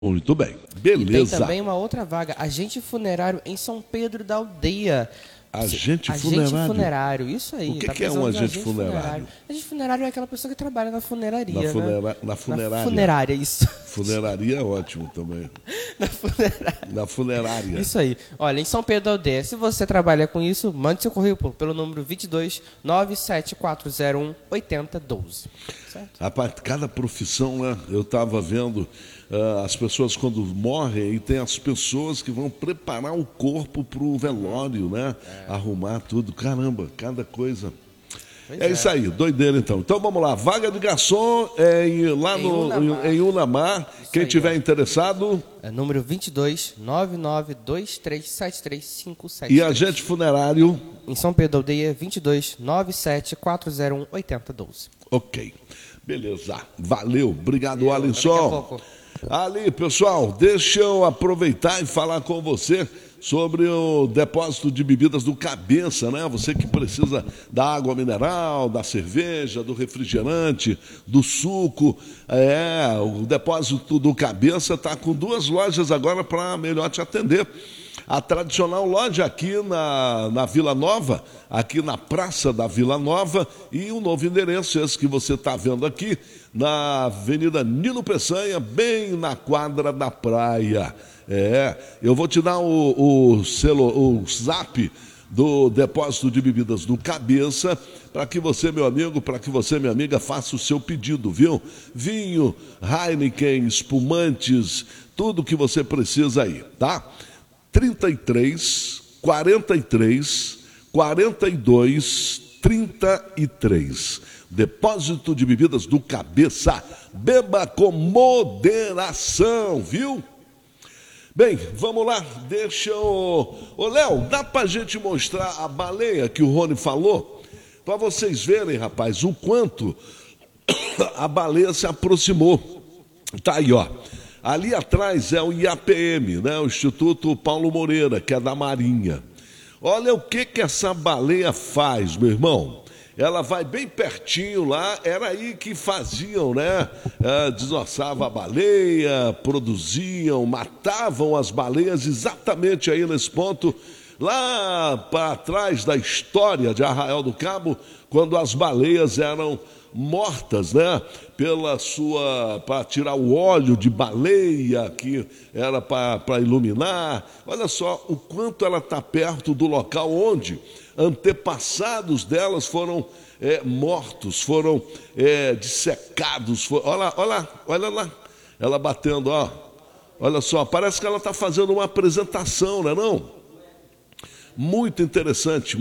Muito bem, Tem beleza. também uma outra vaga, agente funerário em São Pedro da Aldeia. Agente Agente funerário? funerário, isso aí. O que tá que é precisando um de agente funerário? Agente funerário é aquela pessoa que trabalha na funeraria, Na né? funerária? Na funerária, isso. Funeraria é ótimo também. Na funerária. Na funerária. Isso aí. Olha, em São Pedro da Aldeia, se você trabalha com isso, mande seu currículo pelo número 22 97401 8012. Certo? Rapaz, cada profissão, né? Eu estava vendo as pessoas quando morrem, e tem as pessoas que vão preparar o corpo para o velório, né? Arrumar tudo. Caramba, cada coisa. É isso aí, doideira então. Então vamos lá, vaga de garçom lá em Unamar. Quem tiver interessado. É número 22 99237357. E agente funerário. Em São Pedro da Aldeia, 22 97401 8012. Ok. Beleza. Valeu. Obrigado, Até daqui a Alisson. pouco. Ali, pessoal, deixa eu aproveitar e falar com você sobre o depósito de bebidas do Cabeça, né? Você que precisa da água mineral, da cerveja, do refrigerante, do suco. O depósito do Cabeça está com 2 lojas agora para melhor te atender. A tradicional loja aqui na Vila Nova, aqui na Praça da Vila Nova, e um novo endereço, esse que você está vendo aqui, na Avenida Nilo Peçanha, bem na quadra da praia. Eu vou te dar o zap do depósito de bebidas do Cabeça, para que você, meu amigo, para que você, minha amiga, faça o seu pedido, viu? Vinho, Heineken, espumantes, tudo que você precisa aí, tá? 33 43 42 33. Depósito de bebidas do Cabeça. Beba com moderação, viu? Bem, vamos lá. Deixa eu... Ô, Léo, dá pra gente mostrar a baleia que o Rony falou? Para vocês verem, rapaz, o quanto a baleia se aproximou. Tá aí, ó. Ali atrás é o IAPM, né? O Instituto Paulo Moreira, que é da Marinha. Olha o que essa baleia faz, meu irmão. Ela vai bem pertinho lá, era aí que faziam, né? Desossavam a baleia, produziam, matavam as baleias exatamente aí nesse ponto, lá para trás da história de Arraial do Cabo, quando as baleias eram mortas, né? Para tirar o óleo de baleia, que era para iluminar. Olha só o quanto ela está perto do local onde antepassados delas foram mortos, foram dissecados. Olha lá, ela batendo, ó. Olha só, parece que ela está fazendo uma apresentação, não é não? Muito interessante,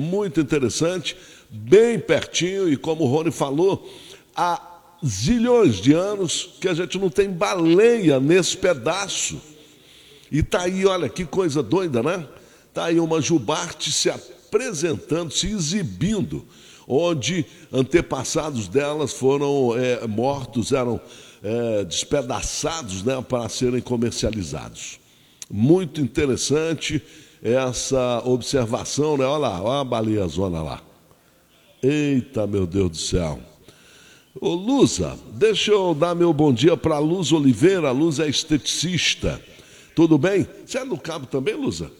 bem pertinho, e como o Rony falou, há zilhões de anos que a gente não tem baleia nesse pedaço. E tá aí, olha, que coisa doida, né? Tá aí uma jubarte se apresentando, se exibindo, onde antepassados delas foram mortos, eram despedaçados, né, para serem comercializados. Muito interessante essa observação, né? Olha lá, olha a baleia zona lá. Eita, meu Deus do céu. Ô, Luza, deixa eu dar meu bom dia para a Luz Oliveira. A Luz é esteticista. Tudo bem? Você é do Cabo também, Luza?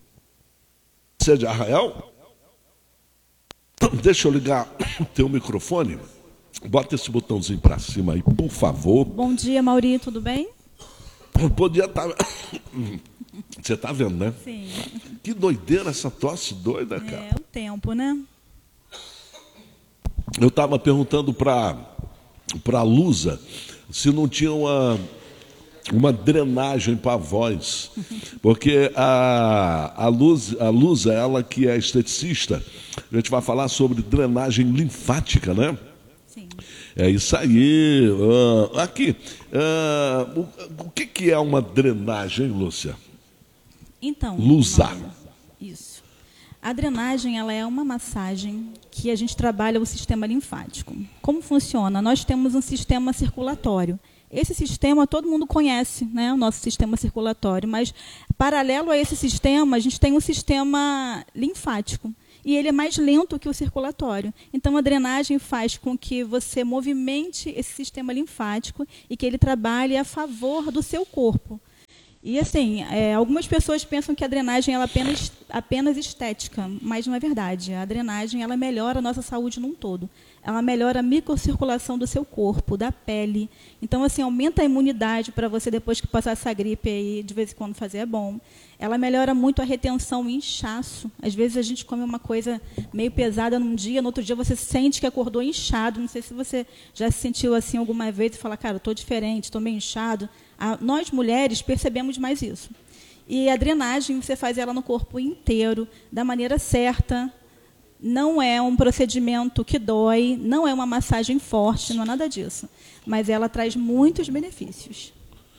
Você é de Arraial? Deixa eu ligar o teu microfone. Bota esse botãozinho para cima aí, por favor. Bom dia, Mauri, tudo bem? Podia estar... Você está vendo, né? Sim. Que doideira essa tosse doida, cara. É o tempo, né? Eu estava perguntando para a Luza se não tinha uma drenagem para a voz, porque a Luza, ela que é esteticista, a gente vai falar sobre drenagem linfática, né? Sim. É isso aí. O que é uma drenagem, Lúcia? Então, Luza. Mauri, isso. A drenagem, ela é uma massagem que a gente trabalha o sistema linfático. Como funciona? Nós temos um sistema circulatório. Esse sistema todo mundo conhece, né? O nosso sistema circulatório, mas paralelo a esse sistema, a gente tem um sistema linfático. E ele é mais lento que o circulatório. Então, a drenagem faz com que você movimente esse sistema linfático e que ele trabalhe a favor do seu corpo. E assim, algumas pessoas pensam que a drenagem ela é apenas estética, mas não é verdade. A drenagem ela melhora a nossa saúde num todo. Ela melhora a microcirculação do seu corpo, da pele. Então, assim, aumenta a imunidade para você, depois que passar essa gripe aí, de vez em quando fazer é bom. Ela melhora muito a retenção e inchaço. Às vezes a gente come uma coisa meio pesada num dia, no outro dia você sente que acordou inchado. Não sei se você já se sentiu assim alguma vez e fala, cara, eu estou diferente, estou meio inchado. Nós, mulheres, percebemos mais isso. E a drenagem, você faz ela no corpo inteiro, da maneira certa. Não é um procedimento que dói, não é uma massagem forte, não é nada disso. Mas ela traz muitos benefícios.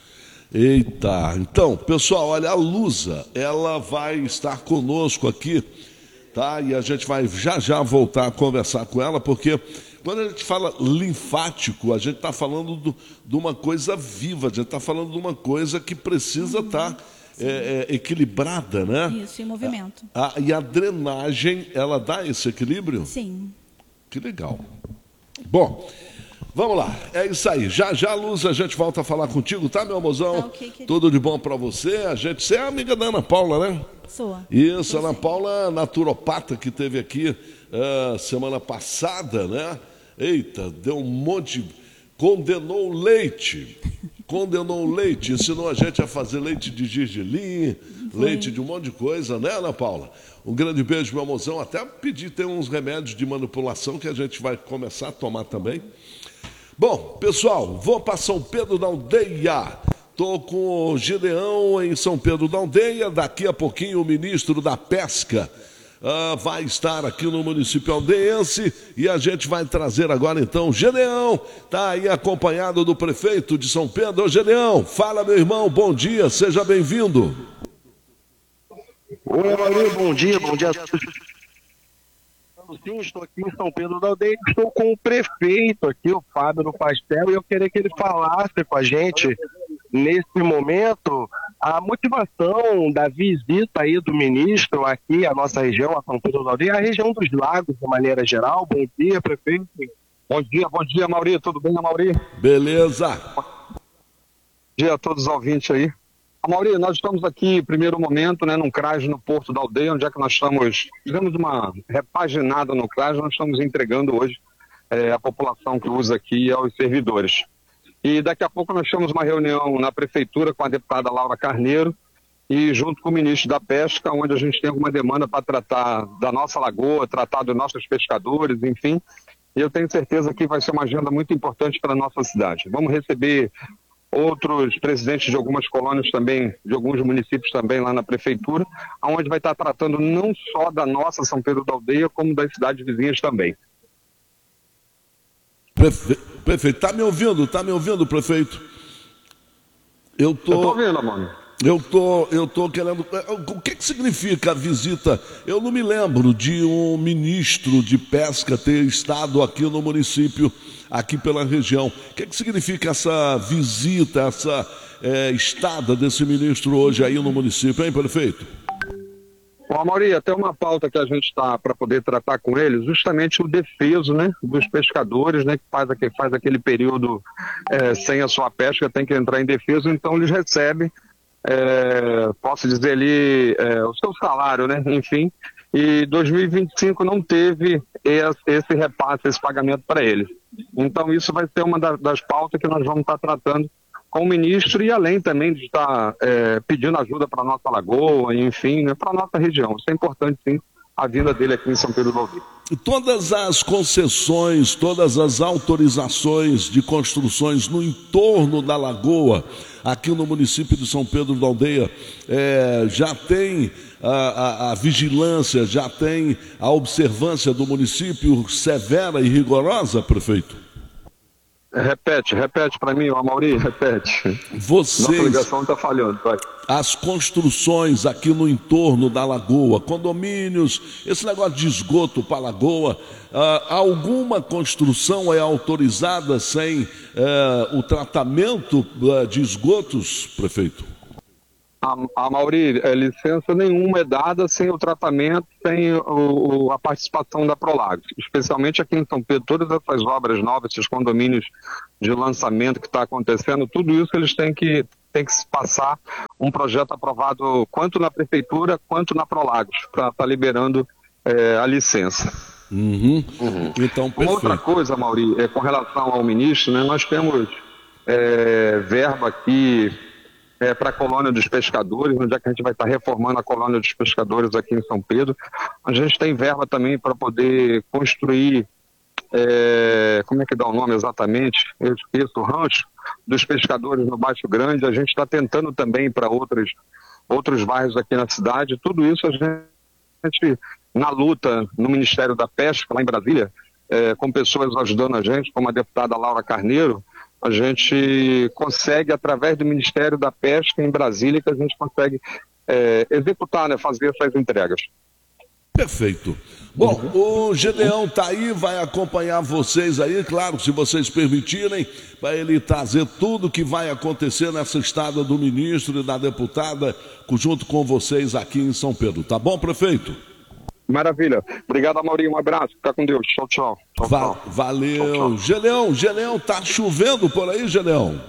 Eita, então, pessoal, olha, a Lusa, ela vai estar conosco aqui, tá? E a gente vai já voltar a conversar com ela, porque quando a gente fala linfático, a gente está falando de uma coisa viva, a gente está falando de uma coisa que precisa estar equilibrada, né? Isso, em movimento. E a drenagem, ela dá esse equilíbrio? Sim. Que legal. Bom, vamos lá, é isso aí. Já, Luz, a gente volta a falar contigo, tá, meu amorzão? Tá, ok, querido. Tudo de bom pra você. Você é amiga da Ana Paula, né? Sou. Isso, Ana Paula, naturopata, que teve aqui semana passada, né? Eita, deu um monte, condenou o leite, ensinou a gente a fazer leite de gergelim, leite de um monte de coisa, né, Ana Paula? Um grande beijo, meu amorzão. Até pedi, tem uns remédios de manipulação que a gente vai começar a tomar também. Bom, pessoal, vou para São Pedro da Aldeia. Estou com o Gideão em São Pedro da Aldeia. Daqui a pouquinho o ministro da Pesca vai estar aqui no município aldeiense e a gente vai trazer agora então Gideão, está aí acompanhado do prefeito de São Pedro. Ô Gideão, fala meu irmão, bom dia, seja bem-vindo. Oi, Maria, bom dia a todos. Sim, estou aqui em São Pedro da Aldeia, estou com o prefeito aqui, o Fábio no Pastel, e eu queria que ele falasse com a gente, nesse momento, a motivação da visita aí do ministro aqui à nossa região, a São Pedro da Aldeia, a região dos lagos, de maneira geral. Bom dia, prefeito. Bom dia, Mauri. Tudo bem, Mauri? Beleza. Bom dia a todos os ouvintes aí. Mauri, nós estamos aqui, primeiro momento, né, num CRAS no Porto da Aldeia, onde é que nós estamos, digamos, uma repaginada no CRAS, nós estamos entregando hoje a população que usa aqui aos servidores. E daqui a pouco nós temos uma reunião na prefeitura com a deputada Laura Carneiro e junto com o ministro da Pesca, onde a gente tem alguma demanda para tratar da nossa lagoa, tratar dos nossos pescadores, enfim. E eu tenho certeza que vai ser uma agenda muito importante para a nossa cidade. Vamos receber outros presidentes de algumas colônias também, de alguns municípios também lá na prefeitura, onde vai estar tratando não só da nossa São Pedro da Aldeia, como das cidades vizinhas também. Prefeito, tá me ouvindo, prefeito? Eu tô ouvindo, mano. Eu tô querendo... O que significa a visita? Eu não me lembro de um ministro de pesca ter estado aqui no município, aqui pela região. O que significa essa visita, essa estada desse ministro hoje aí no município, hein, prefeito? Bom, Mauri, até uma pauta que a gente está para poder tratar com ele, justamente o defeso, né, dos pescadores, né, que faz aquele período sem a sua pesca, tem que entrar em defeso, então eles recebem, posso dizer ali, o seu salário, né, enfim, e 2025 não teve esse repasse, esse pagamento para eles. Então isso vai ser uma das pautas que nós vamos estar tratando com o ministro e além também de estar pedindo ajuda para a nossa lagoa, enfim, né, para a nossa região. Isso é importante, sim, a vinda dele aqui em São Pedro do Aldeia. Todas as concessões, todas as autorizações de construções no entorno da lagoa, aqui no município de São Pedro da Aldeia, já tem a vigilância, já tem a observância do município severa e rigorosa, prefeito? Repete para mim, Mauri, repete. Vocês, nossa ligação está falhando, vai. As construções aqui no entorno da lagoa, condomínios, esse negócio de esgoto para a lagoa, alguma construção é autorizada sem o tratamento de esgotos, prefeito? Mauri, licença nenhuma é dada sem o tratamento, sem a participação da Prolagos. Especialmente aqui em São Pedro, todas essas obras novas, esses condomínios de lançamento que está acontecendo, tudo isso eles têm que tem que passar um projeto aprovado quanto na prefeitura quanto na Prolagos, para estar liberando a licença. Então, Uma outra coisa, Mauri, com relação ao ministro, né, nós temos verba aqui para a colônia dos pescadores, onde é que a gente vai estar reformando a colônia dos pescadores aqui em São Pedro. A gente tem verba também para poder construir, como é que dá o nome exatamente? Eu esqueço, o rancho dos pescadores no Baixo Grande. A gente está tentando também para outros bairros aqui na cidade. Tudo isso a gente, na luta no Ministério da Pesca, lá em Brasília, com pessoas ajudando a gente, como a deputada Laura Carneiro, a gente consegue, através do Ministério da Pesca em Brasília, que a gente consegue executar, né, fazer essas entregas. Perfeito. Bom, o Gedeão está aí, vai acompanhar vocês aí, claro, se vocês permitirem, para ele trazer tudo que vai acontecer nessa estada do ministro e da deputada, junto com vocês aqui em São Pedro. Tá bom, prefeito? Maravilha. Obrigado, Amaury. Um abraço. Fica com Deus. Tchau, tchau. Valeu. Tchau, tchau. Gedeão, tá chovendo por aí, Gedeão?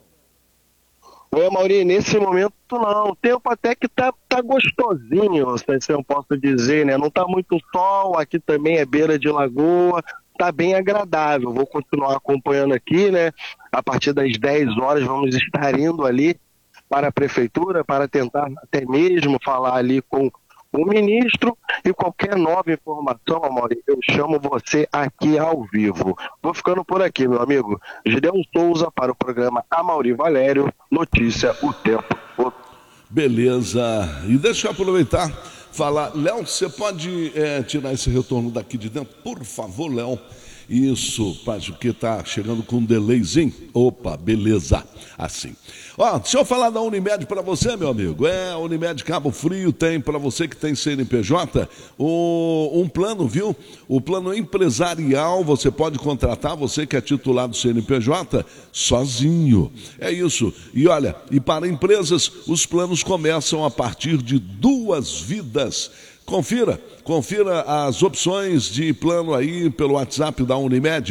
Oi, Amaury, nesse momento não. O tempo até que tá gostosinho, se eu posso dizer, né? Não tá muito sol, aqui também é beira de lagoa, tá bem agradável. Vou continuar acompanhando aqui, né? A partir das 10 horas vamos estar indo ali para a prefeitura para tentar até mesmo falar ali com o ministro, e qualquer nova informação, Amaury, eu chamo você aqui ao vivo. Vou ficando por aqui, meu amigo. Gideon Souza para o programa Amaury Valério, notícia o tempo todo. Beleza. E deixa eu aproveitar, falar. Léo, você pode tirar esse retorno daqui de dentro? Por favor, Léo. Isso, porque tá chegando com um delayzinho. Opa, beleza. Assim. Ó, deixa eu falar da Unimed para você, meu amigo. A Unimed Cabo Frio tem para você que tem CNPJ um plano, viu? O plano empresarial, você pode contratar, você que é titular do CNPJ, sozinho. É isso. E olha, e para empresas, os planos começam a partir de 2 vidas. Confira as opções de plano aí pelo WhatsApp da Unimed,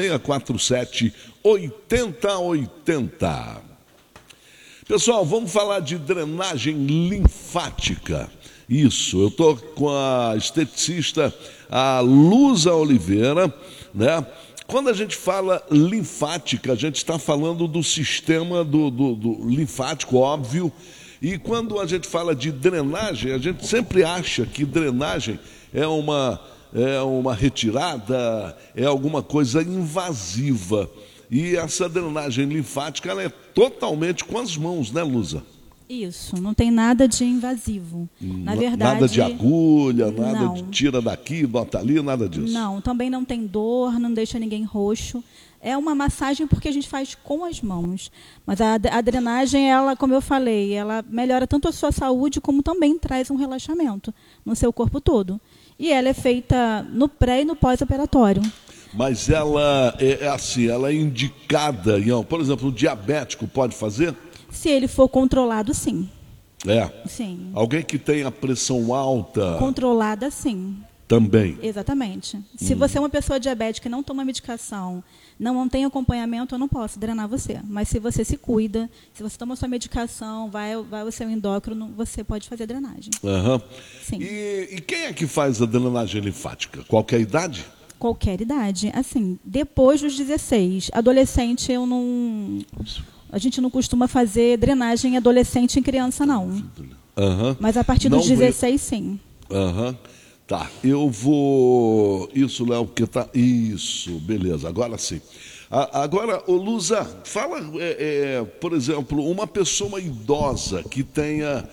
2647-8080. Pessoal, vamos falar de drenagem linfática. Isso, eu estou com a esteticista, a Luza Oliveira, né? Quando a gente fala linfática, a gente está falando do sistema do linfático, óbvio. E quando a gente fala de drenagem, a gente sempre acha que drenagem é uma retirada, é alguma coisa invasiva. E essa drenagem linfática, ela é totalmente com as mãos, né, Luza? Isso, não tem nada de invasivo. Na verdade, nada de agulha, nada de tira daqui, bota ali, nada disso. Não, também não tem dor, não deixa ninguém roxo. É uma massagem porque a gente faz com as mãos. Mas a drenagem, ela, como eu falei, ela melhora tanto a sua saúde como também traz um relaxamento no seu corpo todo. E ela é feita no pré e no pós-operatório. Mas ela é assim, ela é indicada, por exemplo, o diabético pode fazer? Se ele for controlado, sim. Sim. Alguém que tem a pressão alta? Controlada, sim. Também? Exatamente. Se você é uma pessoa diabética e não toma medicação, não tem acompanhamento, eu não posso drenar você. Mas se você se cuida, se você toma sua medicação, vai ao seu endócrino, você pode fazer drenagem. Sim. E quem é que faz a drenagem linfática? Qualquer idade? Qualquer idade. Assim, depois dos 16. Adolescente, a gente não costuma fazer drenagem em adolescente e em criança, não. Mas a partir dos 16, sim. Tá, eu vou... Isso, Léo, porque tá... Isso, beleza, agora sim. Agora, ô Luza, fala, por exemplo, uma pessoa idosa que tenha...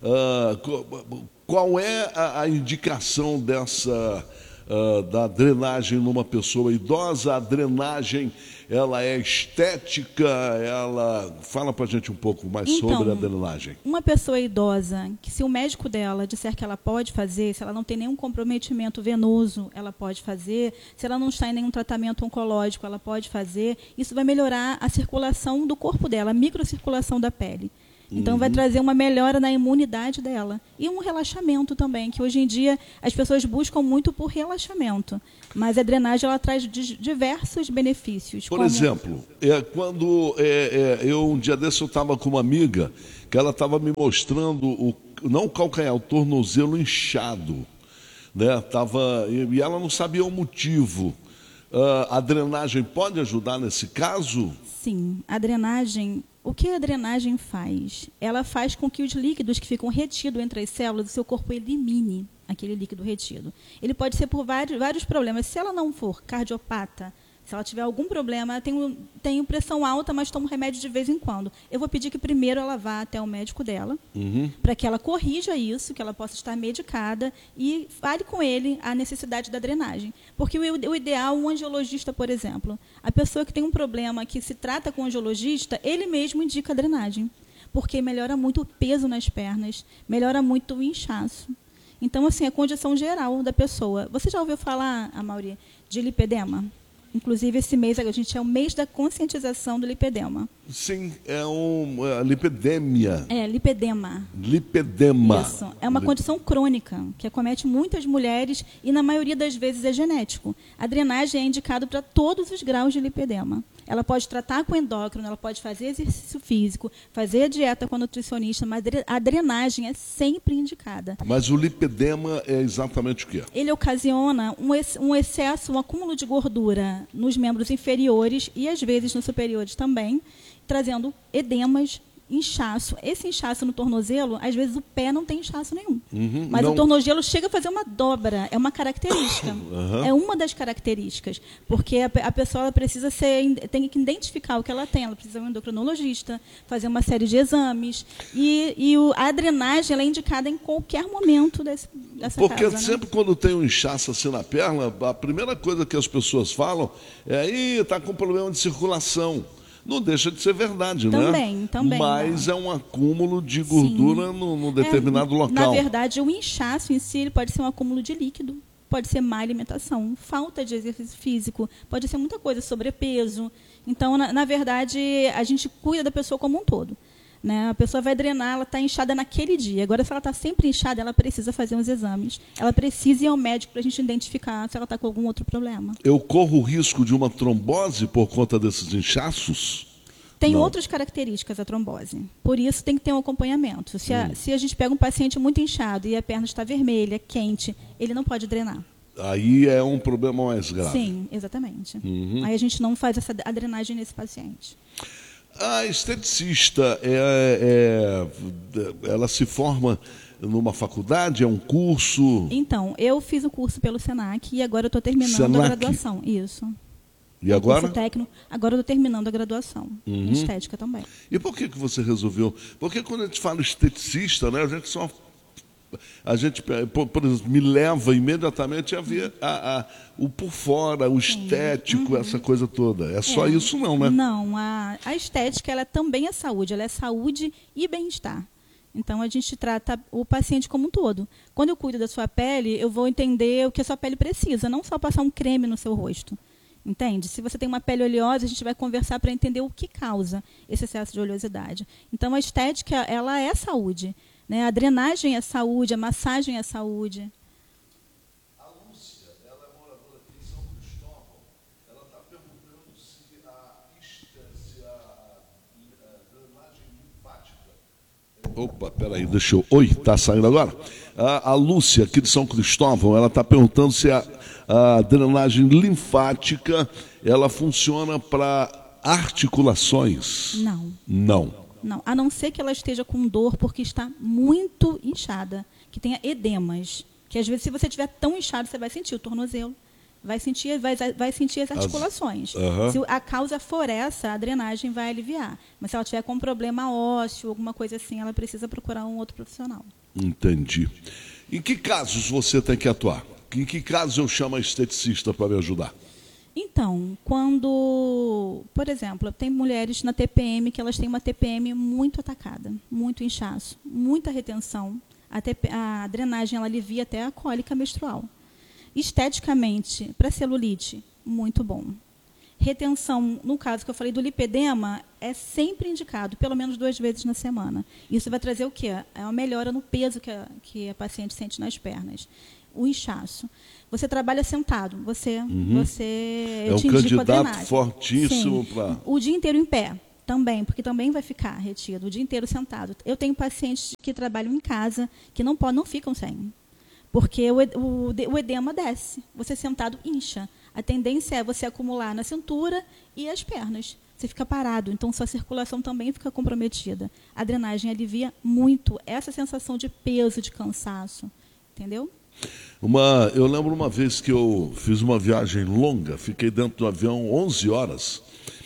qual é a indicação da drenagem numa pessoa idosa? A drenagem, ela é estética? Fala pra gente um pouco mais sobre a drenagem. Uma pessoa idosa, que se o médico dela disser que ela pode fazer, se ela não tem nenhum comprometimento venoso, ela pode fazer. Se ela não está em nenhum tratamento oncológico, ela pode fazer. Isso vai melhorar a circulação do corpo dela, a microcirculação da pele. Então, vai trazer uma melhora na imunidade dela. E um relaxamento também, que hoje em dia as pessoas buscam muito por relaxamento. Mas a drenagem ela traz diversos benefícios. Por exemplo, quando eu um dia desse eu estava com uma amiga que ela estava me mostrando, não o calcanhar, o tornozelo inchado. Né? E ela não sabia o motivo. A drenagem pode ajudar nesse caso? Sim, a drenagem... O que a drenagem faz? Ela faz com que os líquidos que ficam retidos entre as células, o seu corpo elimine aquele líquido retido. Ele pode ser por vários problemas. Se ela não for cardiopata, se ela tiver algum problema, tenho pressão alta, mas tomo remédio de vez em quando. Eu vou pedir que primeiro ela vá até o médico dela, para que ela corrija isso, que ela possa estar medicada e fale com ele a necessidade da drenagem. Porque o ideal, um angiologista, por exemplo, a pessoa que tem um problema que se trata com o angiologista, ele mesmo indica a drenagem, porque melhora muito o peso nas pernas, melhora muito o inchaço. Então, assim, a condição geral da pessoa. Você já ouviu falar, Amaury, de lipedema? Inclusive, esse mês, a gente é o mês da conscientização do lipedema. Sim, é uma lipedemia. Lipedema. Lipedema. Isso. É uma condição crônica, que acomete muitas mulheres e, na maioria das vezes, é genético. A drenagem é indicada para todos os graus de lipedema. Ela pode tratar com endócrino, ela pode fazer exercício físico, fazer a dieta com a nutricionista, mas a drenagem é sempre indicada. Mas o lipedema é exatamente o quê? Ele ocasiona um excesso, um acúmulo de gordura nos membros inferiores e, às vezes, nos superiores também, trazendo edemas, inchaço. Esse inchaço no tornozelo, às vezes o pé não tem inchaço nenhum. Mas não... o tornozelo chega a fazer uma dobra. É uma característica. É uma das características. Porque a pessoa ela precisa tem que identificar o que ela tem. Ela precisa de um endocrinologista, fazer uma série de exames. A drenagem ela é indicada em qualquer momento dessa porque causa, sempre quando tem um inchaço assim na perna, a primeira coisa que as pessoas falam é: está com problema de circulação. Não deixa de ser verdade, né? Também. Mas é um acúmulo de gordura num determinado local. Na verdade, o inchaço em si ele pode ser um acúmulo de líquido, pode ser má alimentação, falta de exercício físico, pode ser muita coisa, sobrepeso. Então, na verdade, a gente cuida da pessoa como um todo. Né? A pessoa vai drenar, ela está inchada naquele dia. Agora, se ela está sempre inchada, ela precisa fazer uns exames. Ela precisa ir ao médico para a gente identificar se ela está com algum outro problema. Eu corro o risco de uma trombose por conta desses inchaços? Tem outras características a trombose. Por isso, tem que ter um acompanhamento. Se a gente pega um paciente muito inchado e a perna está vermelha, quente, ele não pode drenar. Aí é um problema mais grave. Sim, exatamente. Aí a gente não faz a drenagem nesse paciente. A esteticista, ela se forma numa faculdade, é um curso? Então, eu fiz o curso pelo SENAC e agora eu estou terminando a graduação. Isso. E agora? Curso técnico. Agora eu estou terminando a graduação. Em estética também. E por que você resolveu? Porque quando a gente fala esteticista, né, a gente, por exemplo, me leva imediatamente a ver o por fora, o estético, essa coisa toda. É só isso não, né? Não, a estética ela também é saúde, ela é saúde e bem-estar. Então, a gente trata o paciente como um todo. Quando eu cuido da sua pele, eu vou entender o que a sua pele precisa, não só passar um creme no seu rosto. Entende? Se você tem uma pele oleosa, a gente vai conversar para entender o que causa esse excesso de oleosidade. Então, a estética ela é saúde. Né? A drenagem é saúde, a massagem é saúde. A Lúcia, ela é moradora aqui em São Cristóvão, ela está perguntando se a drenagem linfática... Opa, peraí, deixa eu... Oi, está saindo agora? A Lúcia, aqui de São Cristóvão, ela está perguntando se a drenagem linfática, ela funciona para articulações. Não. Não, a não ser que ela esteja com dor porque está muito inchada, que tenha edemas, que às vezes se você estiver tão inchado, você vai sentir o tornozelo, vai sentir as articulações. Se a causa for essa, a drenagem vai aliviar. Mas se ela tiver com um problema ósseo, alguma coisa assim, ela precisa procurar um outro profissional. Entendi. Em que casos você tem que atuar? Em que casos eu chamo a esteticista para me ajudar? Então, quando, por exemplo, tem mulheres na TPM que elas têm uma TPM muito atacada, muito inchaço, muita retenção, a drenagem ela alivia até a cólica menstrual. Esteticamente, para celulite, muito bom. Retenção, no caso que eu falei do lipedema, é sempre indicado, pelo menos 2 vezes na semana. Isso vai trazer o quê? É uma melhora no peso que a paciente sente nas pernas. O inchaço. Você trabalha sentado, você É um candidato fortíssimo para... O dia inteiro em pé, também, porque também vai ficar retido, o dia inteiro sentado. Eu tenho pacientes que trabalham em casa, que não ficam sem. Porque o edema desce. Você sentado incha. A tendência é você acumular na cintura e as pernas. Você fica parado, então sua circulação também fica comprometida. A drenagem alivia muito essa sensação de peso, de cansaço. Entendeu? Eu lembro uma vez que eu fiz uma viagem longa, fiquei dentro do avião 11 horas.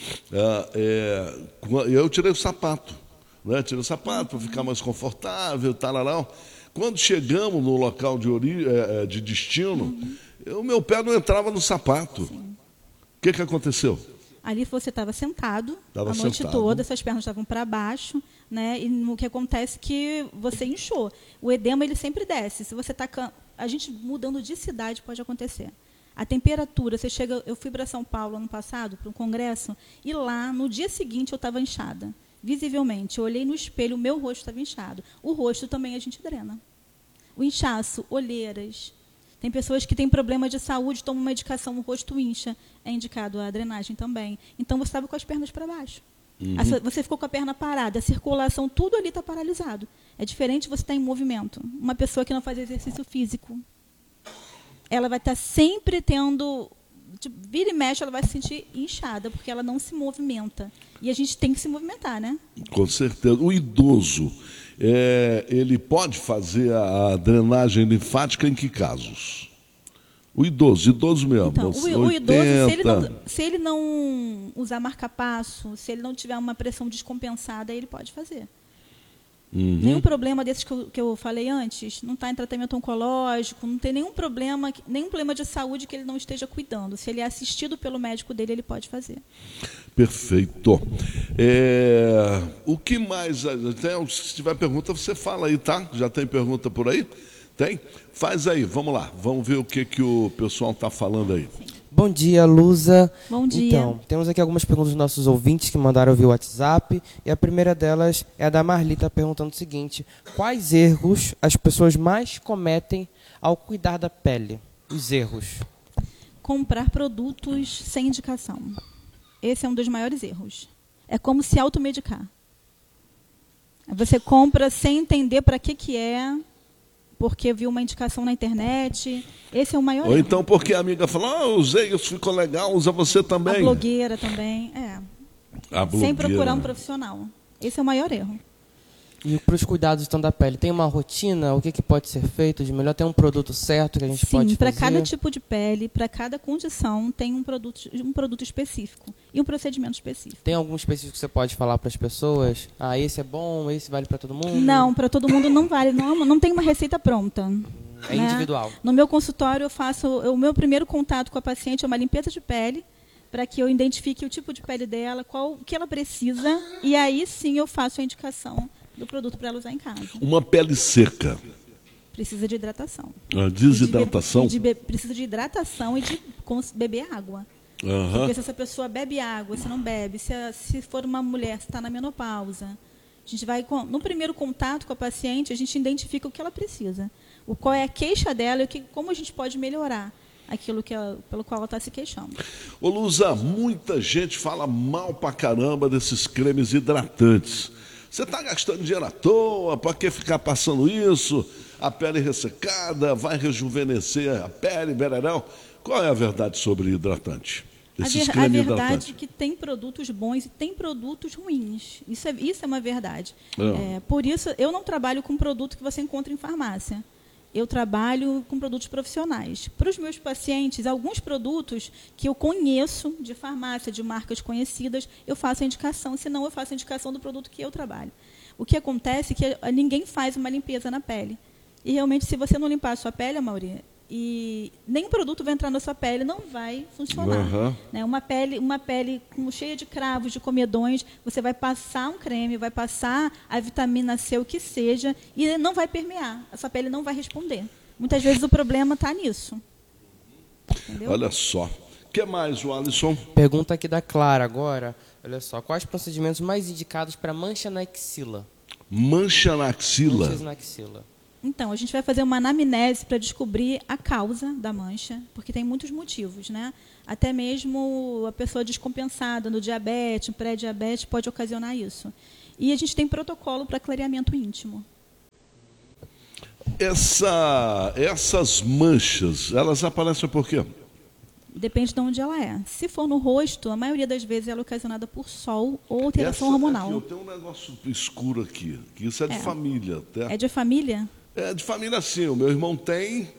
Eu tirei o sapato. Né? Tirei o sapato para ficar mais confortável, tal. Quando chegamos no local de destino, o meu pé não entrava no sapato. Sim. O que aconteceu? Ali você estava sentado a noite toda, suas pernas estavam para baixo, né? E o que acontece é que você inchou. O edema ele sempre desce. Se você está, a gente mudando de cidade pode acontecer. A temperatura, eu fui para São Paulo ano passado para um congresso e lá no dia seguinte eu estava inchada. Visivelmente, eu olhei no espelho, o meu rosto estava inchado. O rosto também a gente drena. O inchaço, olheiras. Tem pessoas que têm problema de saúde, tomam uma medicação, o rosto incha. É indicado a drenagem também. Então, você estava com as pernas para baixo. Você ficou com a perna parada, a circulação, tudo ali está paralisado. É diferente você estar em movimento. Uma pessoa que não faz exercício físico, ela vai estar sempre tendo... Vira e mexe, ela vai se sentir inchada, porque ela não se movimenta. E a gente tem que se movimentar, né? Com certeza. O idoso, ele pode fazer a drenagem linfática em que casos? O idoso mesmo. Então, o idoso, se ele não usar marca-passo, se ele não tiver uma pressão descompensada, ele pode fazer. Nenhum problema desses que eu falei antes, não está em tratamento oncológico, não tem nenhum problema de saúde que ele não esteja cuidando. Se ele é assistido pelo médico dele, ele pode fazer. Perfeito. O que mais? Se tiver pergunta, você fala aí, tá? Já tem pergunta por aí? Tem? Faz aí, vamos lá. Vamos ver o que o pessoal está falando aí. Sim. Bom dia, Luza. Bom dia. Então, temos aqui algumas perguntas dos nossos ouvintes que mandaram via WhatsApp. E a primeira delas é a da Marlita, perguntando o seguinte: quais erros as pessoas mais cometem ao cuidar da pele? Os erros. Comprar produtos sem indicação. Esse é um dos maiores erros. É como se automedicar. Você compra sem entender para que é, porque viu uma indicação na internet. Esse é o maior erro. Ou então porque a amiga falou, usei, isso ficou legal, usa você também. A blogueira também, A blogueira. Sem procurar um profissional. Esse é o maior erro. E para os cuidados então da pele, tem uma rotina? O que pode ser feito de melhor? Tem um produto certo que a gente pode fazer? Sim, para cada tipo de pele, para cada condição, tem um produto específico e um procedimento específico. Tem algum específico que você pode falar para as pessoas? Esse é bom, esse vale para todo mundo? Não, para todo mundo não vale. Não tem uma receita pronta. É individual. No meu consultório, eu faço o meu primeiro contato com a paciente é uma limpeza de pele, para que eu identifique o tipo de pele dela, o que ela precisa, e aí sim eu faço a indicação do produto para ela usar em casa. Uma pele seca. Precisa de hidratação. Desidratação? Precisa de hidratação e de beber água. Porque se essa pessoa bebe água, se não bebe, se for uma mulher, se está na menopausa, a gente vai, no primeiro contato com a paciente, a gente identifica o que ela precisa. Qual é a queixa dela e como a gente pode melhorar aquilo pelo qual ela está se queixando. Ô Luza, muita gente fala mal pra caramba desses cremes hidratantes. Você está gastando dinheiro à toa, para que ficar passando isso? A pele ressecada, vai rejuvenescer a pele, bererão. Qual é a verdade sobre hidratante? A verdade é que tem produtos bons e tem produtos ruins. Isso é uma verdade. Por isso, eu não trabalho com produto que você encontra em farmácia. Eu trabalho com produtos profissionais. Para os meus pacientes, alguns produtos que eu conheço de farmácia, de marcas conhecidas, eu faço a indicação, senão eu faço a indicação do produto que eu trabalho. O que acontece é que ninguém faz uma limpeza na pele. E realmente, se você não limpar a sua pele, Amaury, e nenhum produto vai entrar na sua pele, não vai funcionar. Né? Uma pele cheia de cravos, de comedões, você vai passar um creme, vai passar a vitamina C, o que seja, e não vai permear. A sua pele não vai responder. Muitas vezes o problema está nisso. Entendeu? Olha só, O que mais, Alisson? Pergunta aqui da Clara agora. Olha só, quais procedimentos mais indicados para mancha na axila? Mancha na axila. Manchas na axila. Então, a gente vai fazer uma anamnese para descobrir a causa da mancha, porque tem muitos motivos, né? Até mesmo a pessoa descompensada no diabetes, pré-diabetes, pode ocasionar isso. E a gente tem protocolo para clareamento íntimo. Essas manchas, elas aparecem por quê? Depende de onde ela é. Se for no rosto, a maioria das vezes ela é ocasionada por sol ou alteração hormonal. Aqui, eu tenho um negócio escuro aqui, que isso é de família. Até. É de família? É de família, sim. O meu irmão tem.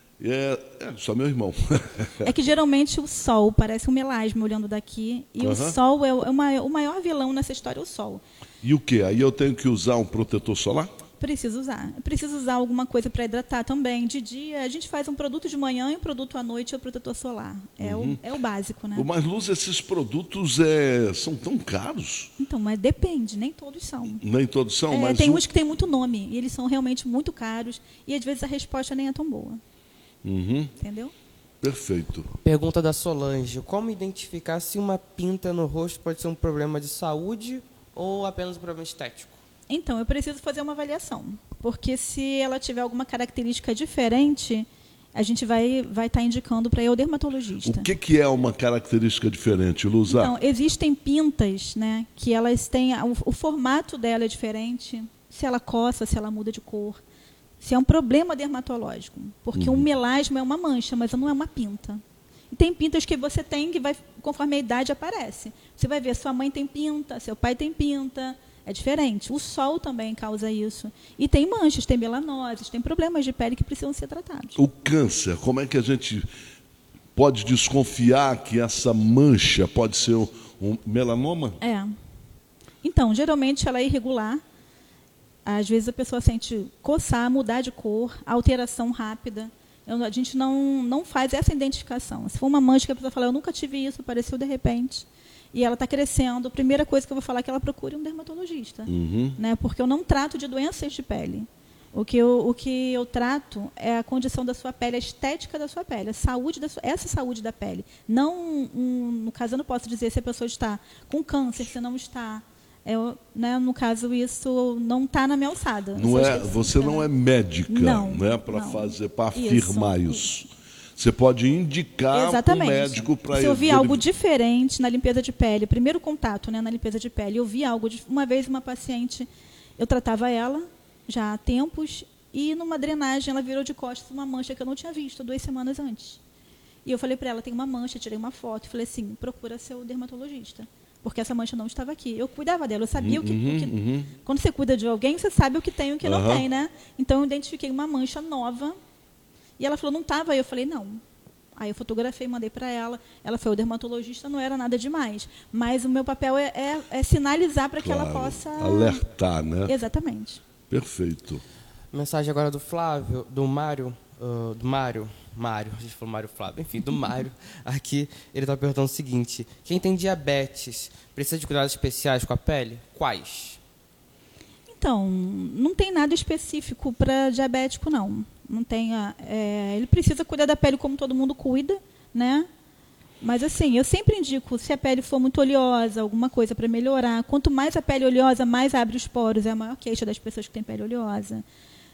Só meu irmão. É que geralmente o sol parece um melasma olhando daqui. E o sol o maior vilão nessa história é o sol. E o quê? Aí eu tenho que usar um protetor solar? Preciso usar. Preciso usar alguma coisa para hidratar também. De dia, a gente faz um produto de manhã e um produto à noite é o protetor solar. É o básico, né? Mas, Luz, esses produtos são tão caros? Então, mas depende. Nem todos são. Nem todos são, mas... Tem uns que têm muito nome. E eles são realmente muito caros. E, às vezes, a resposta nem é tão boa. Entendeu? Perfeito. Pergunta da Solange. Como identificar se uma pinta no rosto pode ser um problema de saúde ou apenas um problema estético? Então, eu preciso fazer uma avaliação, porque se ela tiver alguma característica diferente, a gente vai estar indicando para o dermatologista. O que é uma característica diferente, Luza? Então, existem pintas, né, que elas têm, o formato dela é diferente, se ela coça, se ela muda de cor, se é um problema dermatológico, porque um melasma é uma mancha, mas não é uma pinta. E tem pintas que você tem que vai, conforme a idade aparece. Você vai ver, sua mãe tem pinta, seu pai tem pinta. É diferente. O sol também causa isso. E tem manchas, tem melanoses, tem problemas de pele que precisam ser tratados. O câncer, como é que a gente pode desconfiar que essa mancha pode ser um melanoma? Então, geralmente ela é irregular. Às vezes a pessoa sente coçar, mudar de cor, alteração rápida. A gente não faz essa identificação. Se for uma mancha que a pessoa fala, eu nunca tive isso, apareceu de repente... E ela está crescendo, a primeira coisa que eu vou falar é que ela procure um dermatologista. Né? Porque eu não trato de doenças de pele. O que eu trato é a condição da sua pele, a estética da sua pele, a saúde essa saúde da pele. Não, no caso, eu não posso dizer se a pessoa está com câncer, se não está. Né, no caso, isso não está na minha alçada. Você não é médica, para afirmar isso. Você pode indicar para o médico para ele. Se eu vi algo diferente na limpeza de pele, primeiro contato, né, na limpeza de pele, eu vi algo. Uma vez uma paciente, eu tratava ela já há tempos, e numa drenagem ela virou de costas uma mancha que eu não tinha visto 2 semanas antes. E eu falei para ela, tem uma mancha, tirei uma foto, falei assim, procura seu dermatologista, porque essa mancha não estava aqui. Eu cuidava dela, eu sabia o que... Quando você cuida de alguém, você sabe o que tem e o que não tem, né? Então eu identifiquei uma mancha nova. E ela falou, não estava. Aí eu falei, não. Aí eu fotografei, mandei para ela. Ela foi ao dermatologista, não era nada demais. Mas o meu papel é sinalizar para que ela possa... alertar, né? Exatamente. Perfeito. Mensagem agora do Flávio, do Mário. Mário, a gente falou Mário Flávio, enfim, do Mário. Aqui ele está perguntando o seguinte. Quem tem diabetes precisa de cuidados especiais com a pele? Quais? Então, não tem nada específico para diabético, não. Não tem, ele precisa cuidar da pele como todo mundo cuida, né? Mas assim, eu sempre indico, se a pele for muito oleosa, alguma coisa para melhorar. Quanto mais a pele oleosa, mais abre os poros. É a maior queixa das pessoas que têm pele oleosa.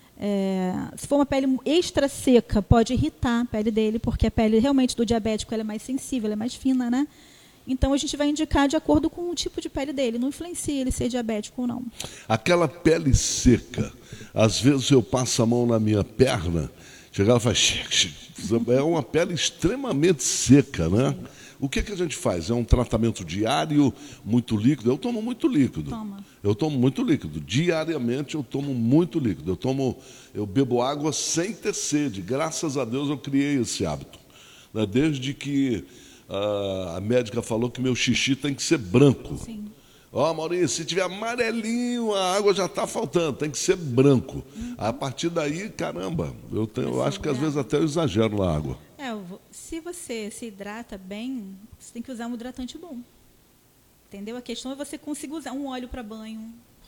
Se for uma pele extra seca, pode irritar a pele dele, porque a pele realmente do diabético ela é mais sensível, ela é mais fina, né? Então, a gente vai indicar de acordo com o tipo de pele dele. Não influencia ele ser diabético ou não. Aquela pele seca, às vezes eu passo a mão na minha perna, chega ela faz... É uma pele extremamente seca, né? Sim. O que a gente faz? É um tratamento diário, muito líquido? Eu tomo muito líquido. Eu tomo muito líquido. Diariamente eu tomo muito líquido. Eu bebo água sem ter sede. Graças a Deus eu criei esse hábito. Né? Desde que... a médica falou que meu xixi tem que ser branco. Sim. Maurício, se tiver amarelinho, a água já está faltando, tem que ser branco. A partir daí, caramba, eu acho que às vezes até eu exagero na água. Se você se hidrata bem, você tem que usar um hidratante bom. Entendeu? A questão é você conseguir usar um óleo para banho.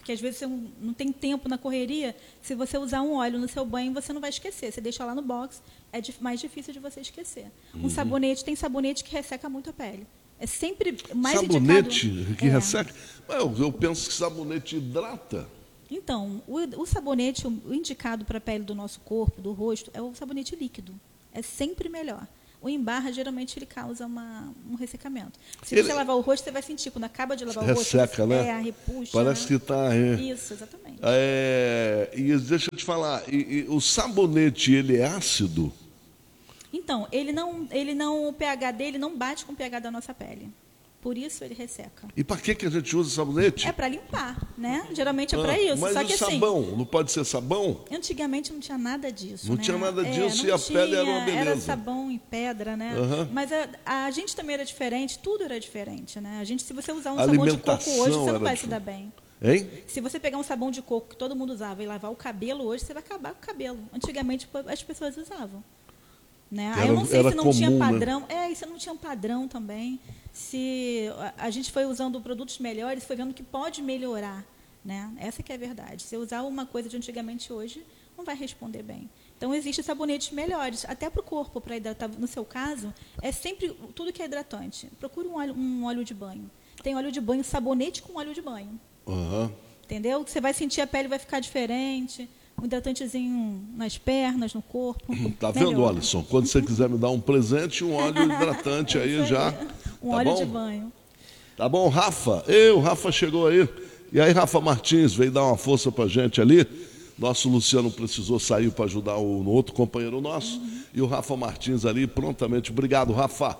porque às vezes você não tem tempo na correria. Se você usar um óleo no seu banho, você não vai esquecer. Você deixa lá no box, é mais difícil de você esquecer. Um sabonete, tem sabonete que resseca muito a pele. É sempre mais Sabonete indicado... que resseca? Eu penso que sabonete hidrata. Então, o sabonete, o indicado para a pele do nosso corpo, do rosto, é o sabonete líquido. É sempre melhor. O em barra, geralmente, ele causa um ressecamento. Se você lavar o rosto, você vai sentir. Quando acaba de lavar o rosto, resseca, né? Repuxa. Parece que está... Isso, exatamente. E deixa eu te falar, o sabonete, ele é ácido? Então, o pH dele não bate com o pH da nossa pele. Por isso ele resseca. E para que a gente usa sabonete? É para limpar, né? Geralmente é para isso. Mas só que, sabão, assim, não pode ser sabão? Antigamente não tinha nada disso. Não né? tinha nada disso não e a pele era uma beleza. Era sabão e pedra, né? Mas a gente também era diferente, tudo era diferente, né? Se você usar um sabão de coco hoje, você não vai se dar bem. Hein? Se você pegar um sabão de coco que todo mundo usava e lavar o cabelo hoje, você vai acabar com o cabelo. Antigamente as pessoas usavam. Né? Eu não sei se não tinha padrão. Né? Se não tinha um padrão também. Se a gente foi usando produtos melhores, foi vendo que pode melhorar. Né? Essa que é a verdade. Se eu usar uma coisa de antigamente hoje, não vai responder bem. Então, existem sabonetes melhores, até para o corpo, para hidratar. No seu caso, é sempre tudo que é hidratante. Procure um óleo de banho. Tem óleo de banho, sabonete com óleo de banho. Entendeu? Você vai sentir a pele vai ficar diferente. Um hidratantezinho nas pernas, no corpo. Tá vendo, Alisson? Quando você quiser me dar um presente, um óleo hidratante aí já. Um óleo de banho. Tá bom, Rafa? O Rafa chegou aí. E aí, Rafa Martins veio dar uma força pra gente ali. Nosso Luciano precisou sair para ajudar um outro companheiro nosso. E o Rafa Martins ali prontamente. Obrigado, Rafa.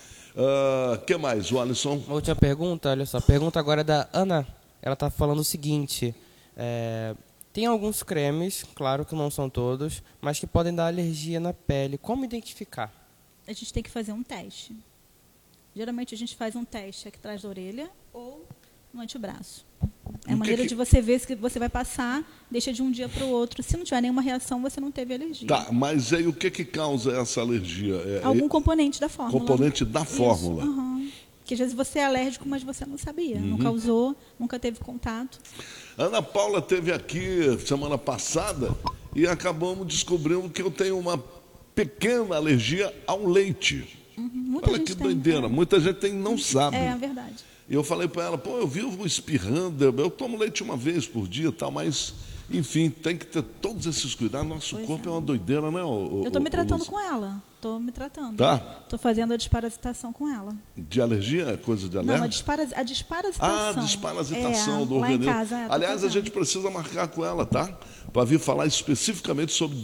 Que mais, o Alisson? Uma última pergunta, olha só. Pergunta agora é da Ana. Ela está falando o seguinte. Tem alguns cremes, claro que não são todos, mas que podem dar alergia na pele. Como identificar? A gente tem que fazer um teste. Geralmente a gente faz um teste aqui atrás da orelha ou no antebraço. É a maneira de você ver se você vai passar, deixa de um dia para o outro. Se não tiver nenhuma reação, você não teve alergia. Tá, mas aí o que causa essa alergia? Algum componente da fórmula. Componente da fórmula. Porque às vezes você é alérgico, mas você não sabia. Nunca usou, nunca teve contato. Ana Paula esteve aqui semana passada e acabamos descobrindo que eu tenho uma pequena alergia ao leite. Olha que doideira. Muita gente não sabe. É verdade. E eu falei para ela, eu vivo espirrando, eu tomo leite uma vez por dia, tal, mas, enfim, tem que ter todos esses cuidados. Nosso corpo é uma doideira, né? Eu estou me tratando com ela. Estou me tratando. Tá? Estou fazendo a desparasitação com ela. De alergia? É coisa de alergia? Não, a desparasitação. A desparasitação do organismo. Lá em casa, aliás, a gente precisa marcar com ela, tá? Para vir falar especificamente sobre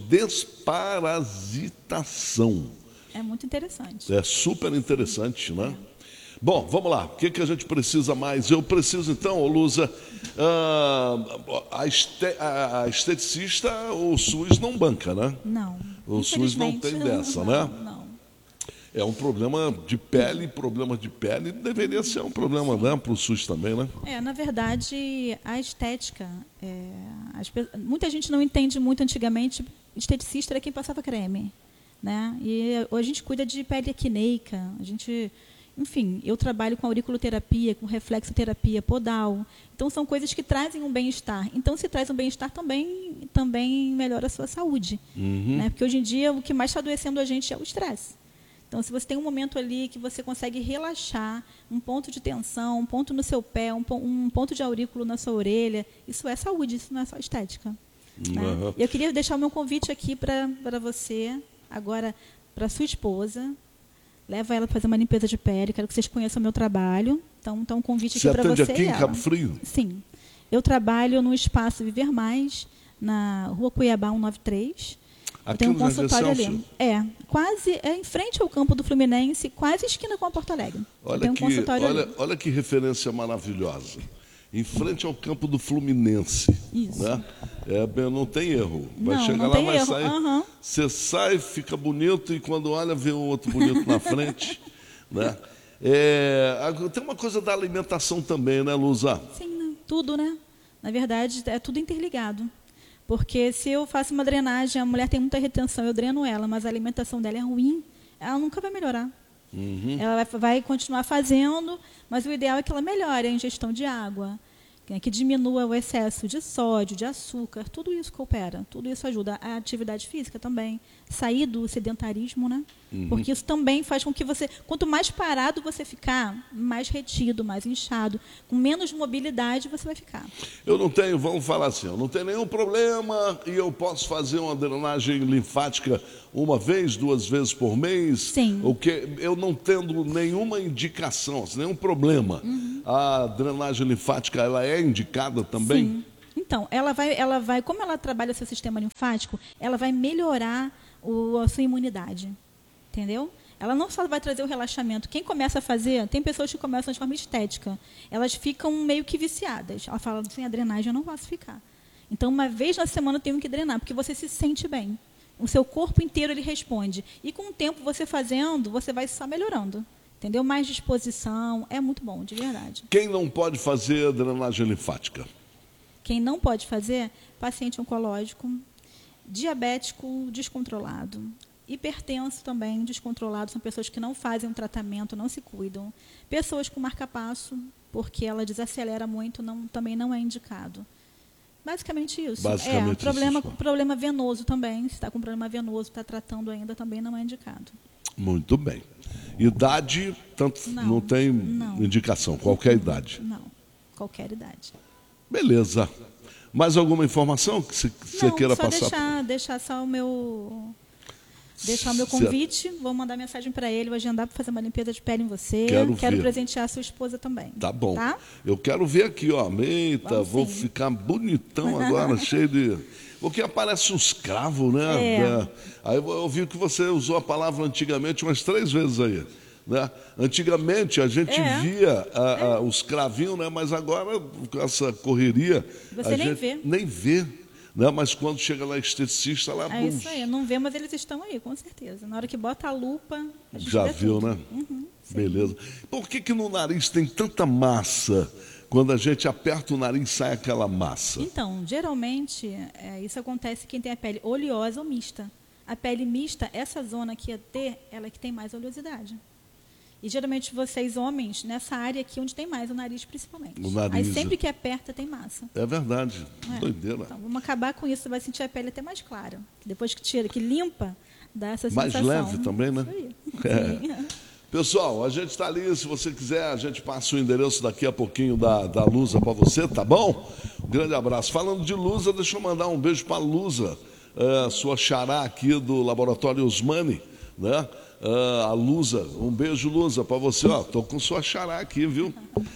desparasitação. É muito interessante. É super interessante, né? Bom, vamos lá. O que a gente precisa mais? Eu preciso, então, Luza, a esteticista, o SUS não banca, né? Não. O SUS não tem dessa, né? Não. É um problema de pele, deveria ser um problema, né, para o SUS também, né? Na verdade, a estética, muita gente não entende muito antigamente, esteticista era quem passava creme, né? E hoje a gente cuida de pele acneica, enfim, eu trabalho com auriculoterapia, com reflexoterapia podal. Então, são coisas que trazem um bem-estar. Então, se traz um bem-estar, também melhora a sua saúde. Né? Porque, hoje em dia, o que mais está adoecendo a gente é o estresse. Então, se você tem um momento ali que você consegue relaxar, um ponto de tensão, um ponto no seu pé, um ponto de aurículo na sua orelha, isso é saúde, isso não é só estética. Né? Eu queria deixar o meu convite aqui para você, agora, para sua esposa. Leva ela para fazer uma limpeza de pele, quero que vocês conheçam o meu trabalho. Então, um convite aqui para você. Você atende aqui em Cabo Frio? Sim. Eu trabalho no Espaço Viver Mais, na Rua Cuiabá 193. Aqui tem um no consultório ali. Quase em frente ao campo do Fluminense, quase esquina com a Porto Alegre. Olha que referência maravilhosa. Em frente ao campo do Fluminense. Isso. Né? Não tem erro. Vai não, chegar não lá, tem vai erro. sair. Você sai, fica bonito, e quando olha, vê um outro bonito na frente. Né? Tem uma coisa da alimentação também, né, Luza? Sim, tudo, né? Na verdade, é tudo interligado. Porque se eu faço uma drenagem, a mulher tem muita retenção, eu dreno ela, mas a alimentação dela é ruim, ela nunca vai melhorar. Ela vai continuar fazendo, mas o ideal é que ela melhore a ingestão de água, que diminua o excesso de sódio, de açúcar, tudo isso coopera, tudo isso ajuda. A atividade física também, sair do sedentarismo, né? Porque isso também faz com que você, quanto mais parado você ficar, mais retido, mais inchado, com menos mobilidade você vai ficar. Eu não tenho, vamos falar assim, eu não tenho nenhum problema e eu posso fazer uma drenagem linfática uma vez, 2 vezes por mês? Sim. O que eu não tendo nenhuma indicação, nenhum problema. A drenagem linfática, ela é indicada também? Sim. Então, ela vai, como ela trabalha o seu sistema linfático, ela vai melhorar a sua imunidade. Entendeu? Ela não só vai trazer o relaxamento. Quem começa a fazer, tem pessoas que começam de forma estética. Elas ficam meio que viciadas. Ela fala, sem a drenagem eu não posso ficar. Então, uma vez na semana eu tenho que drenar, porque você se sente bem. O seu corpo inteiro ele responde. E com o tempo você fazendo, você vai só melhorando. Entendeu? Mais disposição. É muito bom, de verdade. Quem não pode fazer drenagem linfática? Quem não pode fazer, paciente oncológico, diabético descontrolado. Hipertenso também, descontrolado, são pessoas que não fazem um tratamento, não se cuidam. Pessoas com marca-passo, porque ela desacelera muito, também não é indicado. Basicamente isso. Basicamente problema venoso também, se está com problema venoso, está tratando ainda, também não é indicado. Muito bem. Idade, não tem indicação, qualquer idade? Não, qualquer idade. Beleza. Mais alguma informação que você queira passar? Deixar só o meu convite, vou mandar mensagem para ele, vou agendar para fazer uma limpeza de pele em você. Quero presentear a sua esposa também. Tá bom. Tá? Eu quero ver aqui, ó, eita, vou ficar bonitão agora, cheio de... Porque aparece uns cravos, né? Aí eu vi que você usou a palavra antigamente umas 3 vezes aí. Né? Antigamente a gente via os cravinhos, né? Mas agora, com essa correria, você nem vê. Né? Mas quando chega lá esteticista, lá... É isso aí, não vê, mas eles estão aí, com certeza. Na hora que bota a lupa, a gente já vê viu, tudo. Né? Beleza. Por que no nariz tem tanta massa? Quando a gente aperta o nariz, sai aquela massa? Então, geralmente, isso acontece quem tem a pele oleosa ou mista. A pele mista, essa zona aqui ela é que tem mais oleosidade. E geralmente vocês, homens, nessa área aqui onde tem mais, o nariz principalmente. O nariz. Aí sempre que aperta tem massa. É verdade, doideira. Então, vamos acabar com isso, você vai sentir a pele até mais clara. Depois que tira, que limpa, dá essa mais sensação. Mais leve também, né? Isso aí. Pessoal, a gente está ali, se você quiser, a gente passa o endereço daqui a pouquinho da Lusa para você, tá bom? Um grande abraço. Falando de Lusa, deixa eu mandar um beijo para a Lusa, sua xará aqui do Laboratório Usmani, né? A Lusa, um beijo, Lusa, para você, ó, tô com sua xará aqui, viu?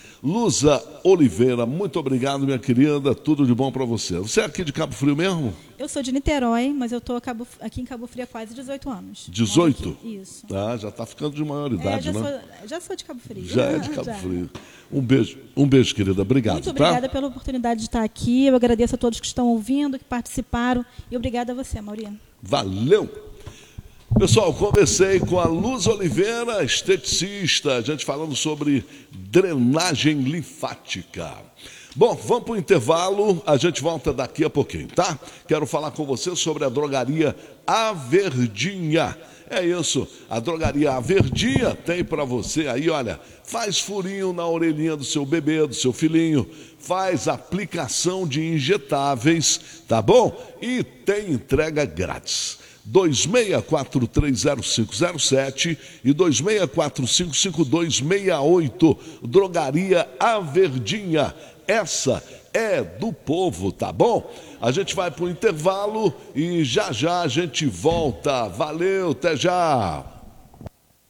Lusa Oliveira, muito obrigado, minha querida, tudo de bom para você. Você é aqui de Cabo Frio mesmo? Eu sou de Niterói, mas eu estou aqui em Cabo Frio há quase 18 anos. 18? Isso. Ah, já está ficando de maioridade, né? Já sou de Cabo Frio. Já é de Cabo Frio. Um beijo, querida, obrigado. Muito obrigada pela oportunidade de estar aqui, eu agradeço a todos que estão ouvindo, que participaram, e obrigada a você, Mauri. Valeu! Pessoal, conversei com a Luz Oliveira, esteticista, a gente falando sobre drenagem linfática. Bom, vamos para o intervalo, a gente volta daqui a pouquinho, tá? Quero falar com você sobre a drogaria A Verdinha. É isso, a drogaria A Verdinha tem para você aí, olha, faz furinho na orelhinha do seu bebê, do seu filhinho, faz aplicação de injetáveis, tá bom? E tem entrega grátis. 26430507 e 26455268, Drogaria A Verdinha. Essa é do povo, tá bom? A gente vai para o intervalo e já a gente volta. Valeu, até já!